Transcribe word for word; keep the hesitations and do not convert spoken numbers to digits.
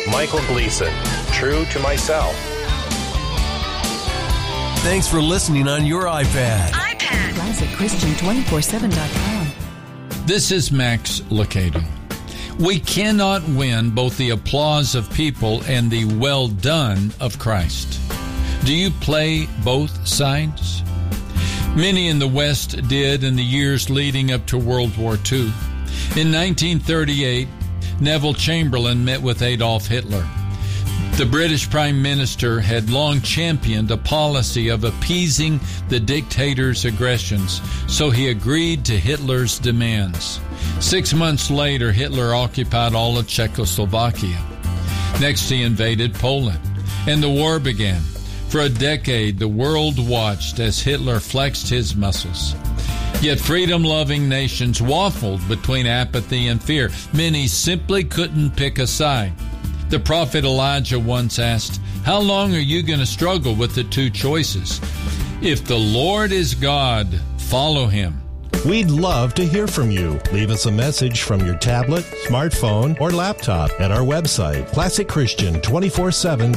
Michael Gleason, True to Myself. Thanks for listening on your iPad. iPad. Classic Christian two forty-seven dot com. This is Max Lucado. We cannot win both the applause of people and the well done of Christ. Do you play both sides? Many in the West did in the years leading up to World War Two. In nineteen thirty-eight, Neville Chamberlain met with Adolf Hitler. The British Prime Minister had long championed a policy of appeasing the dictator's aggressions, so he agreed to Hitler's demands. Six months later, Hitler occupied all of Czechoslovakia. Next, he invaded Poland, and the war began. For a decade, the world watched as Hitler flexed his muscles. Yet freedom-loving nations waffled between apathy and fear. Many simply couldn't pick a side. The prophet Elijah once asked, "How long are you going to struggle with the two choices? If the Lord is God, follow him." We'd love to hear from you. Leave us a message from your tablet, smartphone, or laptop at our website, classic christian two forty-seven